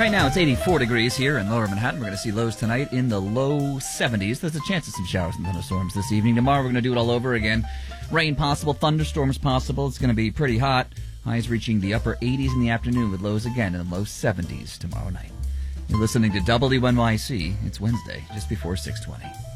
Right now it's 84 degrees here in Lower Manhattan. We're going to see lows tonight in the low 70s. There's a chance of some showers and thunderstorms this evening. Tomorrow we're going to do it all over again. Rain possible, thunderstorms possible. It's going to be pretty hot. Highs reaching the upper 80s in the afternoon with lows again in the low 70s tomorrow night. You're listening to WNYC. It's Wednesday, just before 6:20.